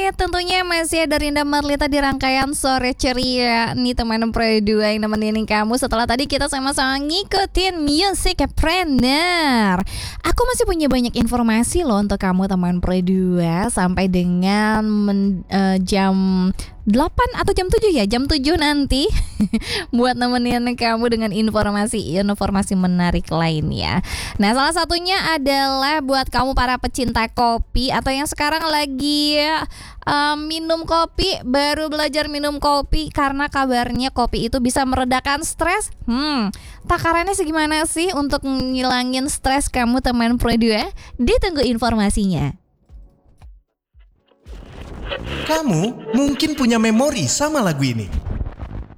tentunya masih ada Rinda Marlita di rangkaian Sore Ceria nih teman Pro 2 yang nemenin kamu setelah tadi kita sama-sama ngikutin Music Planner. Aku masih punya banyak informasi loh untuk kamu teman Pro 2 sampai dengan jam 8 atau jam 7 ya, jam 7 nanti buat nemenin kamu dengan informasi menarik lainnya. Nah, salah satunya adalah buat kamu para pecinta kopi atau yang sekarang lagi minum kopi, baru belajar minum kopi karena kabarnya kopi itu bisa meredakan stres. Takarannya segimana sih untuk ngilangin stres kamu teman Pro 2? Ditunggu informasinya. Kamu mungkin punya memori sama lagu ini.